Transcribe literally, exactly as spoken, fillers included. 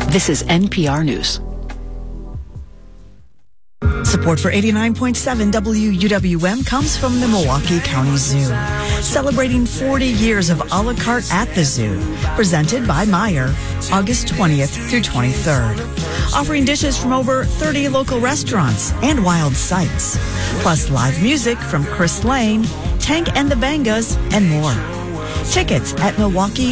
This is N P R News. Support for eighty-nine point seven W U W M comes from the Milwaukee County Zoo, celebrating forty years of a la carte at the zoo, presented by Meijer, August twentieth through twenty-third. Offering dishes from over thirty local restaurants and wild sights, plus live music from Chris Lane, Tank and the Bangas, and more. Tickets at Milwaukee